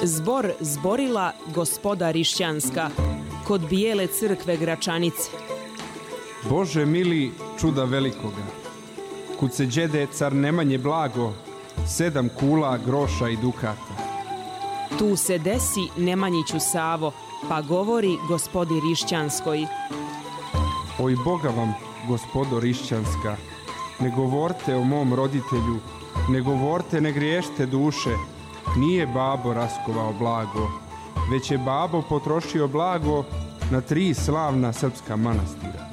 Zbor zborila gospoda Rišćanska kod bijele crkve Gračanice. Bože mili, čuda velikoga, kud se đede car Nemanje blago, 7 kula groša i dukata. Tu se desi Nemanjiću Savo, pa govori gospodi Rišćanskoj. Oj Boga vam, gospodo Rišćanska, ne govorte o mom roditelju, ne govorte, ne griješte duše, nije babo raskovao blago, već je babo potrošio blago na 3 slavna srpska manastira.